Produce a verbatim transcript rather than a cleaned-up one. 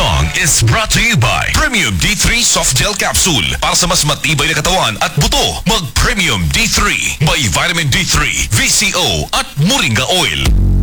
song is brought to you by Premium D three Soft Gel Capsule. Para sa mas matibay na katawan at buto, mag Premium D three. May vitamin D three, V C O at Moringa Oil.